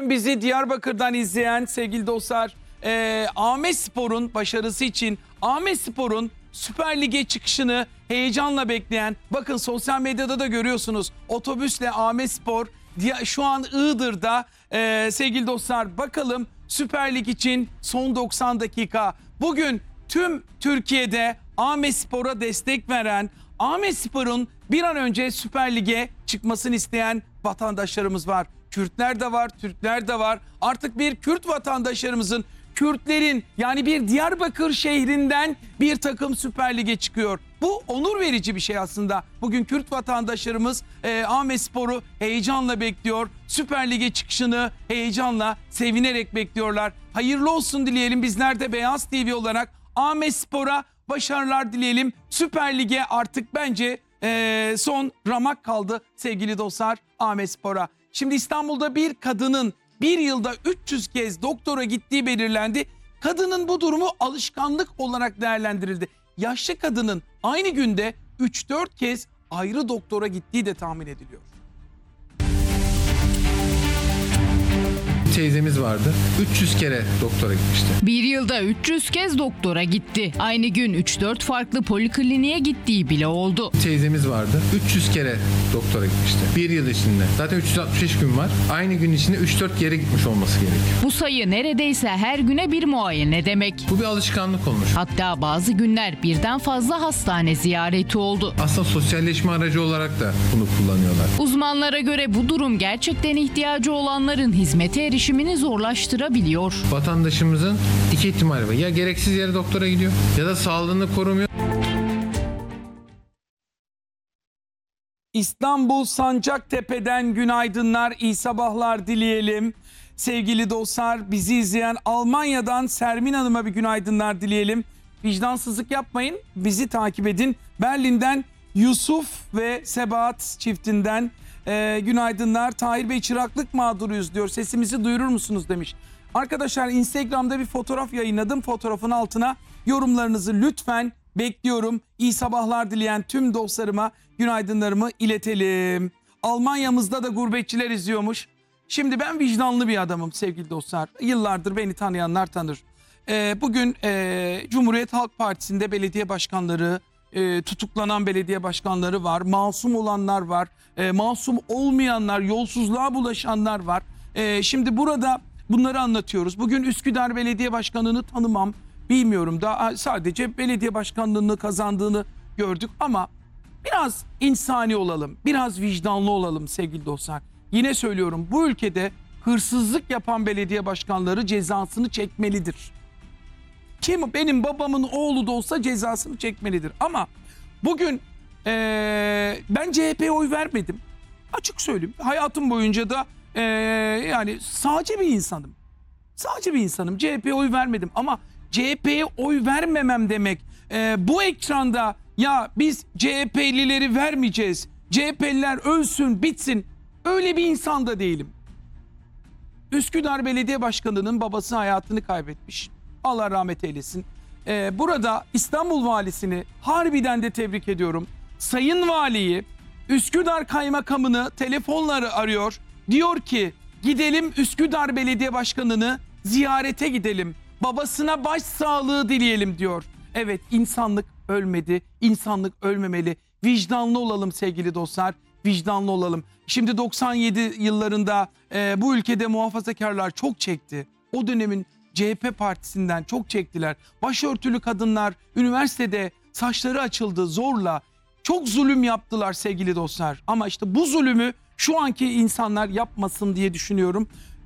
Bugün bizi Diyarbakır'dan izleyen sevgili dostlar, Ahmetspor'un başarısı için, Ahmetspor'un Süper Lig'e çıkışını heyecanla bekleyen, bakın sosyal medyada da görüyorsunuz, otobüsle Ahmetspor şu an Iğdır'da. Sevgili dostlar, bakalım Süper Lig için son 90 dakika. Bugün tüm Türkiye'de Ahmetspor'a destek veren, Ahmetspor'un bir an önce Süper Lig'e çıkmasını isteyen vatandaşlarımız var. Kürtler de var, Türkler de var. Artık bir Kürt vatandaşlarımızın, Kürtlerin, yani bir Diyarbakır şehrinden bir takım Süper Lig'e çıkıyor. Bu onur verici bir şey aslında. Bugün Kürt vatandaşlarımız Ahmetspor'u heyecanla bekliyor. Süper Lig'e çıkışını heyecanla, sevinerek bekliyorlar. Hayırlı olsun dileyelim. Bizler de Beyaz TV olarak Ahmetspor'a başarılar dileyelim. Süper Lig'e artık bence son ramak kaldı sevgili dostlar Ahmetspor'a. Şimdi İstanbul'da bir kadının bir yılda 300 kez doktora gittiği belirlendi. Kadının bu durumu alışkanlık olarak değerlendirildi. Yaşlı kadının aynı günde 3-4 kez ayrı doktora gittiği de tahmin ediliyor. Teyzemiz vardı. 300 kere doktora gitmişti. Bir yılda 300 kez doktora gitti. Aynı gün 3-4 farklı polikliniğe gittiği bile oldu. Teyzemiz vardı. 300 kere doktora gitmişti. Bir yıl içinde. Zaten 365 gün var. Aynı gün içinde 3-4 kere gitmiş olması gerekiyor. Bu sayı neredeyse her güne bir muayene demek. Bu bir alışkanlık olmuş. Hatta bazı günler birden fazla hastane ziyareti oldu. Aslında sosyalleşme aracı olarak da bunu kullanıyorlar. Uzmanlara göre bu durum gerçekten ihtiyacı olanların hizmete erişimini zorlaştırabiliyor. Vatandaşımızın iki ihtimali var. Ya gereksiz yere doktora gidiyor ya da sağlığını korumuyor. İstanbul Sancaktepe'den günaydınlar, iyi sabahlar dileyelim. Sevgili dostlar, bizi izleyen Almanya'dan Sermin Hanım'a bir günaydınlar dileyelim. Vicdansızlık yapmayın, bizi takip edin. Berlin'den Yusuf ve Sebahat çiftinden günaydınlar. Tahir Bey, çıraklık mağduruyuz diyor. Sesimizi duyurur musunuz demiş. Arkadaşlar, Instagram'da bir fotoğraf yayınladım. Fotoğrafın altına yorumlarınızı lütfen bekliyorum. İyi sabahlar dileyen tüm dostlarıma günaydınlarımı iletelim. Almanya'mızda da gurbetçiler izliyormuş. Şimdi ben vicdanlı bir adamım sevgili dostlar. Yıllardır beni tanıyanlar tanır. Bugün Cumhuriyet Halk Partisi'nde belediye başkanları, tutuklanan belediye başkanları var. Masum olanlar var. Masum olmayanlar, yolsuzluğa bulaşanlar var. Şimdi burada bunları anlatıyoruz. Bugün Üsküdar Belediye Başkanı'nı tanımam, bilmiyorum da, sadece belediye başkanlığını kazandığını gördük ama biraz insani olalım, biraz vicdanlı olalım sevgili dostlar. Yine söylüyorum, bu ülkede hırsızlık yapan belediye başkanları cezasını çekmelidir. Kim, benim babamın oğlu da olsa cezasını çekmelidir. Ama bugün ben CHP'ye oy vermedim. Açık söyleyeyim. Hayatım boyunca da yani sağcı bir insanım. Sağcı bir insanım. CHP'ye oy vermedim. Ama CHP'ye oy vermemem demek, bu ekranda ya biz CHP'lileri vermeyeceğiz, CHP'liler ölsün bitsin, öyle bir insan da değilim. Üsküdar Belediye Başkanı'nın babası hayatını kaybetmiş. Allah rahmet eylesin. Burada İstanbul Valisi'ni harbiden de tebrik ediyorum. Sayın Valiyi, Üsküdar Kaymakamını telefonları arıyor. Diyor ki gidelim Üsküdar Belediye Başkanı'nı ziyarete gidelim. Babasına başsağlığı dileyelim diyor. Evet, insanlık ölmedi. İnsanlık ölmemeli. Vicdanlı olalım sevgili dostlar. Vicdanlı olalım. Şimdi 97 yıllarında bu ülkede muhafazakarlar çok çekti. O dönemin CHP partisinden çok çektiler. Başörtülü kadınlar üniversitede saçları açıldı zorla. Çok zulüm yaptılar sevgili dostlar. Ama işte bu zulümü şu anki insanlar yapmasın diye düşünüyorum.